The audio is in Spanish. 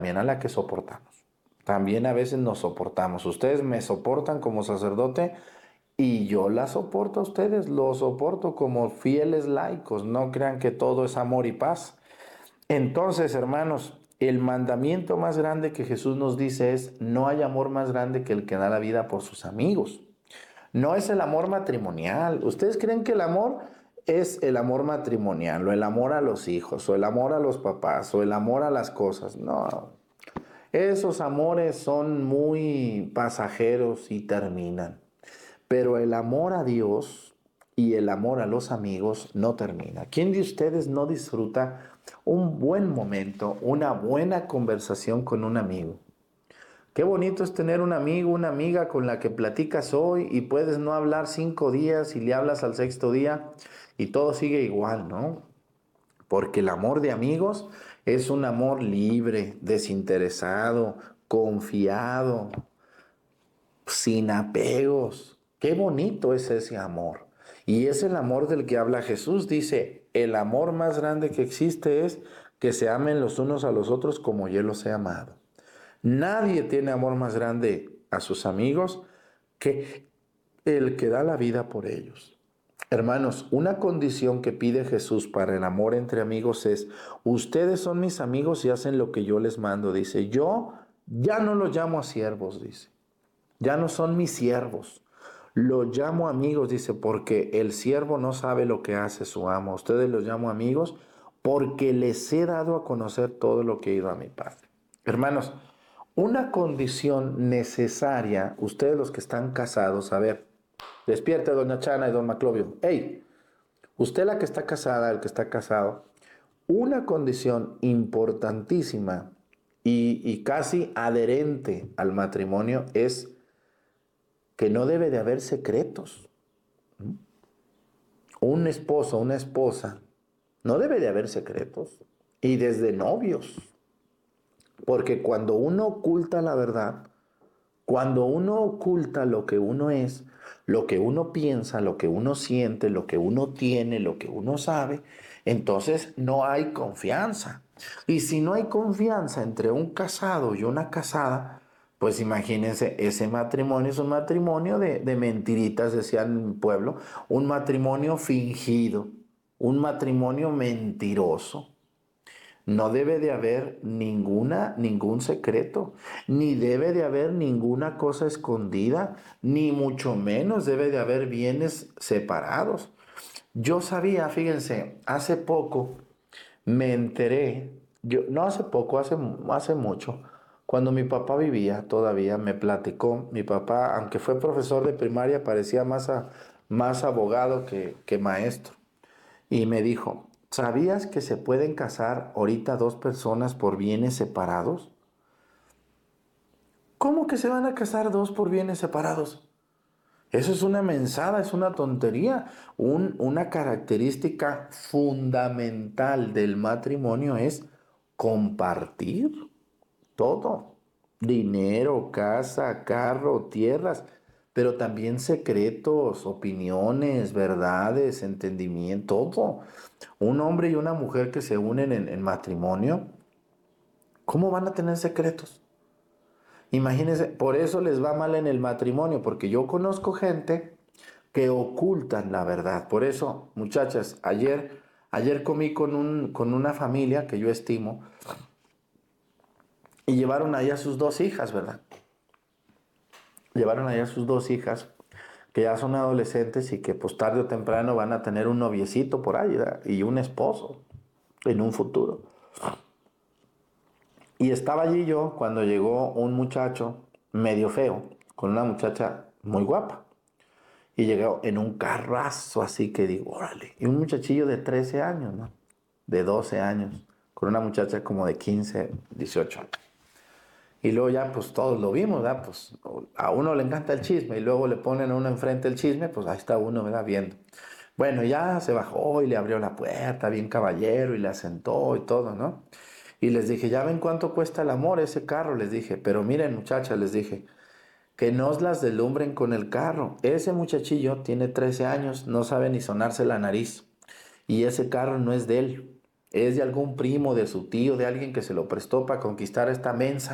también a la que soportamos. También a veces nos soportamos. Ustedes me soportan como sacerdote y yo la soporto a ustedes, lo soporto como fieles laicos. No crean que todo es amor y paz. Entonces, hermanos, el mandamiento más grande que Jesús nos dice es, no hay amor más grande que el que da la vida por sus amigos. No es el amor matrimonial. ¿Ustedes creen que el amor es el amor matrimonial, o el amor a los hijos, o el amor a los papás, o el amor a las cosas? No. Esos amores son muy pasajeros y terminan. Pero el amor a Dios y el amor a los amigos no termina. ¿Quién de ustedes no disfruta un buen momento, una buena conversación con un amigo? Qué bonito es tener un amigo, una amiga con la que platicas hoy y puedes no hablar 5 días y le hablas al sexto día y todo sigue igual, ¿no? Porque el amor de amigos es un amor libre, desinteresado, confiado, sin apegos. Qué bonito es ese amor. Y es el amor del que habla Jesús. Dice, el amor más grande que existe es que se amen los unos a los otros como yo los he amado. Nadie tiene amor más grande a sus amigos que el que da la vida por ellos. Hermanos, una condición que pide Jesús para el amor entre amigos es, ustedes son mis amigos y hacen lo que yo les mando. Dice, yo ya no los llamo a siervos, dice. Ya no son mis siervos. Los llamo amigos, dice, porque el siervo no sabe lo que hace su amo. Ustedes los llamo amigos porque les he dado a conocer todo lo que he ido a mi Padre. Hermanos, una condición necesaria, ustedes los que están casados, a ver, despierte doña Chana y don Maclovio. Hey, usted la que está casada, el que está casado, una condición importantísima y casi adherente al matrimonio es que no debe de haber secretos. Un esposo, una esposa, no debe de haber secretos. Y desde novios. Porque cuando uno oculta la verdad, cuando uno oculta lo que uno es, lo que uno piensa, lo que uno siente, lo que uno tiene, lo que uno sabe, entonces no hay confianza. Y si no hay confianza entre un casado y una casada, pues imagínense, ese matrimonio es un matrimonio de mentiritas, decía en mi pueblo, un matrimonio fingido, un matrimonio mentiroso. No debe de haber ningún secreto, ni debe de haber ninguna cosa escondida, ni mucho menos debe de haber bienes separados. Yo sabía, fíjense, hace poco me enteré, no hace poco, hace mucho, cuando mi papá vivía todavía, me platicó, mi papá, aunque fue profesor de primaria, parecía más abogado que maestro. Y me dijo, ¿sabías que se pueden casar ahorita dos personas por bienes separados? ¿Cómo que se van a casar dos por bienes separados? Eso es una mensada, es una tontería. Una característica fundamental del matrimonio es compartir todo. Dinero, casa, carro, tierras, pero también secretos, opiniones, verdades, entendimiento, todo. Un hombre y una mujer que se unen en matrimonio, ¿cómo van a tener secretos? Imagínense, por eso les va mal en el matrimonio, porque yo conozco gente que ocultan la verdad. Por eso, muchachas, ayer comí con una familia que yo estimo y llevaron ahí a sus dos hijas, ¿verdad? Llevaron ahí a sus dos hijas que ya son adolescentes y que pues tarde o temprano van a tener un noviecito por ahí, ¿verdad? Y un esposo en un futuro. Y estaba allí yo cuando llegó un muchacho medio feo con una muchacha muy guapa. Y llegó en un carrazo así que digo, órale. Y un muchachillo de 13 años, ¿no? De 12 años. Con una muchacha como de 15, 18 años. Y luego ya pues todos lo vimos, ¿verdad? Pues a uno le encanta el chisme y luego le ponen a uno enfrente el chisme, pues ahí está uno, ¿verdad? Viendo. Bueno, ya se bajó y le abrió la puerta, bien caballero, y la sentó y todo, ¿no? Y les dije, ¿ya ven cuánto cuesta el amor ese carro? Les dije, pero miren muchachas, les dije, que no os las delumbren con el carro. Ese muchachillo tiene 13 años, no sabe ni sonarse la nariz. Y ese carro no es de él. ¿Es de algún primo, de su tío, de alguien que se lo prestó para conquistar esta mensa?